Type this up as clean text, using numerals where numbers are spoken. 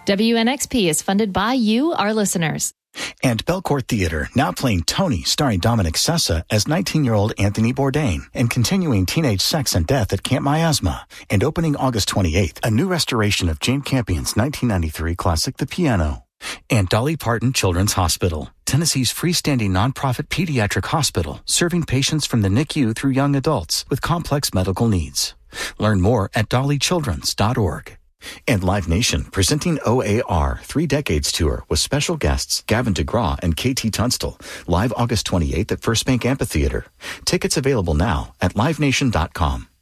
WNXP is funded by you, our listeners. And Belcourt Theater, now playing Tony, starring Dominic Sessa as 19-year-old Anthony Bourdain, and continuing teenage sex and death at Camp Miasma. And opening August 28th, a new restoration of Jane Campion's 1993 classic, The Piano. And Dolly Parton Children's Hospital, Tennessee's freestanding nonprofit pediatric hospital, serving patients from the NICU through young adults with complex medical needs. Learn more at dollychildrens.org. And Live Nation, presenting OAR 3 Decades Tour with special guests Gavin DeGraw and KT Tunstall, live August 28th at First Bank Amphitheater. Tickets available now at livenation.com.